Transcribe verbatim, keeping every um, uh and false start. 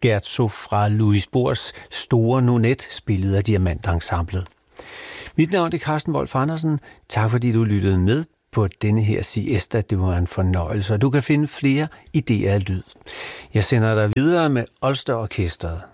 scherzo fra Louis Bohrs store nonet, spillet af Diamantensemblet. Mit navn er Carsten Wolf Andersen. Tak fordi du lyttede med på denne her siesta. Det var en fornøjelse, og du kan finde flere idéer af lyd. Jeg sender dig videre med Ulster Orkestret.